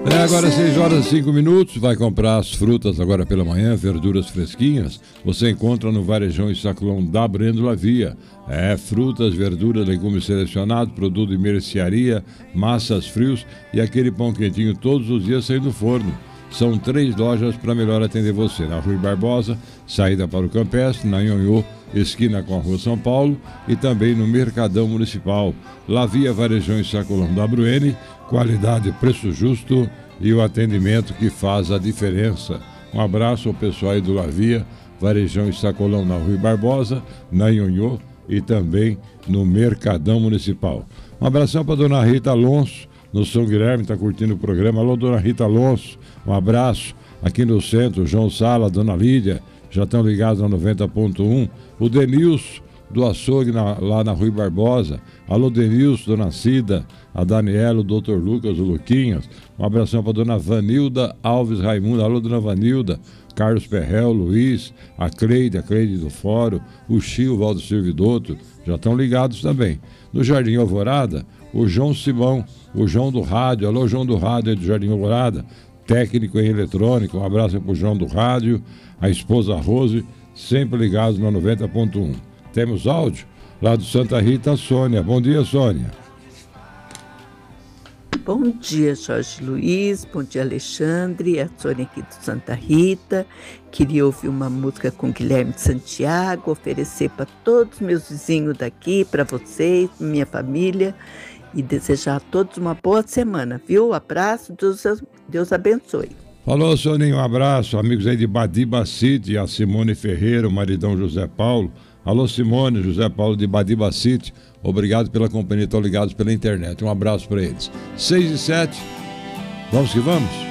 Agora 6h05, vai comprar as frutas agora pela manhã, verduras fresquinhas, você encontra no Varejão e Sacolão da Brendo Via. Frutas, verduras, legumes selecionados, produto de mercearia, massas frios e aquele pão quentinho todos os dias saindo do forno. São 3 lojas para melhor atender você. Na Rui Barbosa, saída para o Campestre, na Nhonhô, esquina com a Rua São Paulo e também no Mercadão Municipal. Via Varejão e Sacolão da Bruene, qualidade, preço justo e o atendimento que faz a diferença. Um abraço ao pessoal aí do Via Varejão e Sacolão na Rui Barbosa, na Nhonhô e também no Mercadão Municipal. Um abração para dona Rita Alonso, no São Guilherme, está curtindo o programa. Alô, dona Rita Alonso, um abraço. Aqui no centro, João Sala, dona Lídia, já estão ligados na 90.1. O Denilson, do açougue lá na Rui Barbosa. Alô, Denilson, dona Cida, a Daniela, o doutor Lucas, o Luquinhas. Um abração para dona Vanilda Alves Raimundo. Alô, dona Vanilda. Carlos Perrel, Luiz, a Cleide do Fórum, o Chio, o Valdo Silvidotto, já estão ligados também. No Jardim Alvorada, o João Simão, o João do Rádio. Alô, João do Rádio aí do Jardim Alvorada, técnico em eletrônica. Um abraço para o João do Rádio, a esposa Rose, sempre ligados na 90.1. Temos áudio lá do Santa Rita, a Sônia. Bom dia, Sônia. Bom dia, Jorge Luiz. Bom dia, Alexandre. A Sônia aqui do Santa Rita. Queria ouvir uma música com Guilherme de Santiago, oferecer para todos os meus vizinhos daqui, para vocês, minha família, e desejar a todos uma boa semana, viu? Abraço, Deus abençoe. Falou, Soninho, um abraço. Amigos aí de Badiba City, a Simone Ferreira, o maridão José Paulo. Alô, Simone, José Paulo de Badiba City. Obrigado pela companhia, estão ligados pela internet. Um abraço para eles. 6h07, vamos que vamos?